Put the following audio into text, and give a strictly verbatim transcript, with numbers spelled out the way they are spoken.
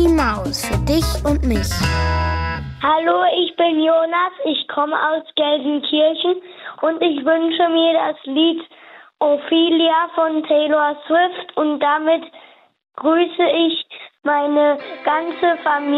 Mickey Maus für dich und mich. Hallo, ich bin Jonas, ich komme aus Gelsenkirchen und ich wünsche mir das Lied Ophelia von Taylor Swift und damit grüße ich meine ganze Familie.